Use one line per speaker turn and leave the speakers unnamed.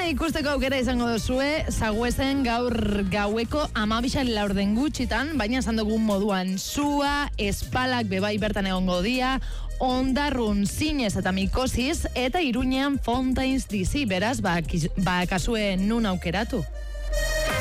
ikusteko aukera izango duzue, Zaguezen gaur gaueko 12:04 gutxitan, baina esan dugun moduan sua, espalak bebai bertan egongo dia, Ondarrun, Zinez eta Mikosiz, eta Iruñean Fontaines DC, beraz, kasue nun aukeratu.